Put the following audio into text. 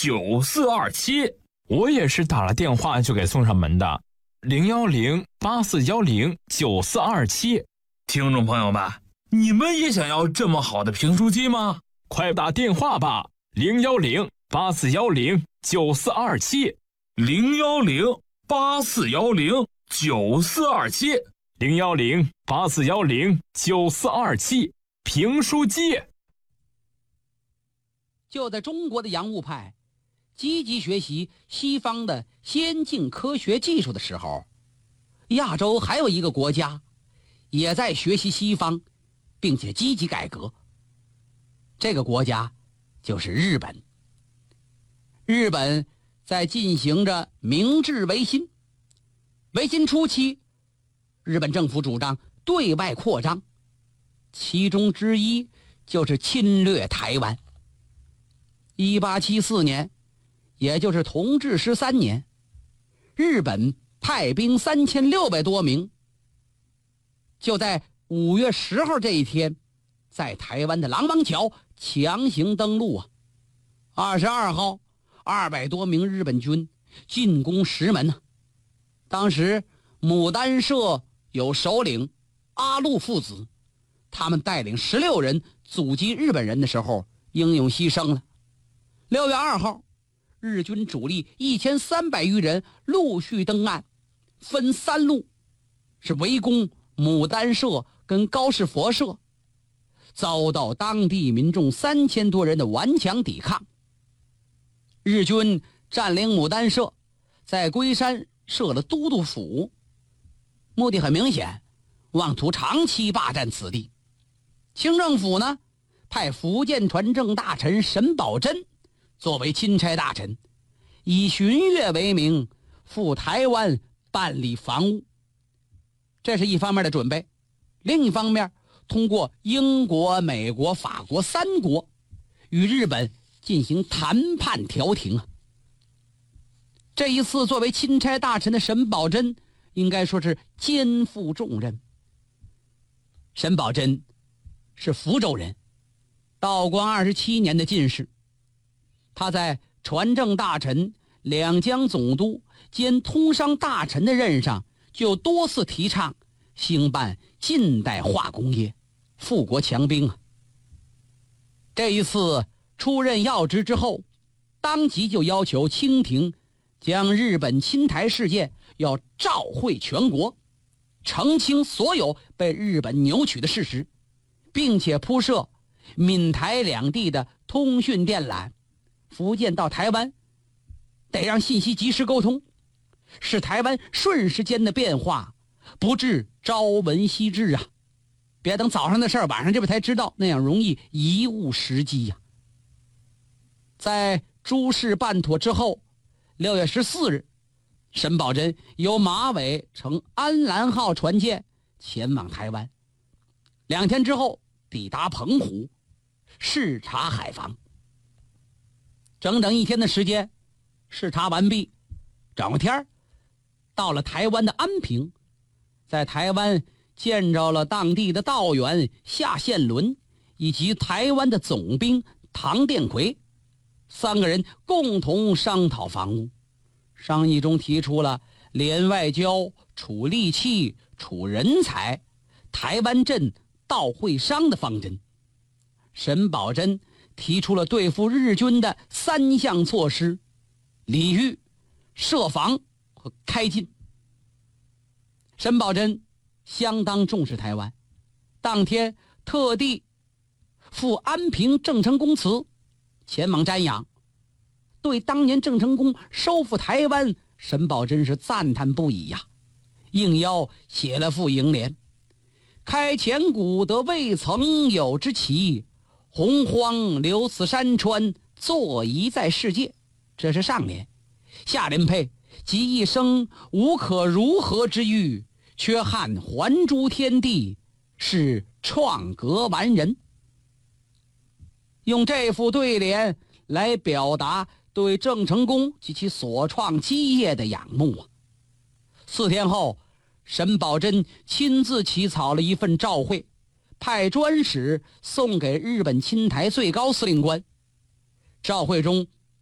9427。 我也是打了电话就给送上门的，010-8410-9427。 听众朋友们，你们也想要这么好的评书机吗？ 快打电话吧，010-8410-9427。 010-8410-9427。 010-8410-9427。评书机。 就在中国的洋务派积极学习西方的先进科学技术的时候，亚洲还有一个国家也在学习西方，并且积极改革。这个国家就是日本。日本在进行着明治维新。维新初期，日本政府主张对外扩张，其中之一就是侵略台湾。1874年，也就是同治13年，日本派兵3600多名，就在5月10号这一天，在台湾的狼王桥强行登陆啊。22号，200多名日本军进攻石门啊。当时牡丹社有首领阿禄父子，他们带领16人阻击日本人的时候英勇牺牲了。6月2号，日军主力1300余人陆续登岸，分3路，是围攻牡丹社跟高士佛社，遭到当地民众3000多人的顽强抵抗。日军占领牡丹社，在龟山设了都督府，目的很明显，妄图长期霸占此地。清政府呢，派福建船政大臣沈葆桢作为钦差大臣，以巡阅为名赴台湾办理防务。这是一方面的准备，另一方面通过英国、美国、法国3国与日本进行谈判调停啊。这一次作为钦差大臣的沈葆桢应该说是肩负重任。沈葆桢是福州人，道光27年的进士。他在船政大臣、两江总督兼通商大臣的任上，就多次提倡兴办近代化工业，富国强兵啊。这一次出任要职之后，当即就要求清廷将日本侵台事件要照会全国，澄清所有被日本扭曲的事实，并且铺设闽台两地的通讯电缆，福建到台湾得让信息及时沟通，使台湾瞬时间的变化不致朝闻夕至啊！别等早上的事儿晚上这边才知道，那样容易贻误时机呀。在诸事办妥之后，6月14日，沈葆桢由马尾乘安澜号船舰前往台湾，2天之后抵达澎湖，视察海防。整整1天的时间，视察完毕，转过天到了台湾的安平，在台湾见着了当地的道员夏宪伦以及台湾的总兵唐殿奎，3个人共同商讨防务。商议中提出了联外交、处力气、处人才、台湾镇道会商的方针。沈葆桢提出了对付日军的3项措施：礼遇、设防和开进。沈葆桢相当重视台湾，当天特地赴安平郑成功祠前往瞻仰，对当年郑成功收复台湾，沈葆桢是赞叹不已呀，应邀写了副楹联：开前古得未曾有之奇，洪荒留此山川，作遗在世界。这是上联。下联配：及一生无可如何之欲，缺憾还诸天地，是创格完人。用这副对联来表达对郑成功及其所创基业的仰慕啊。4天后，沈葆桢亲自起草了一份照会，派专使送给日本侵台最高司令官。照会中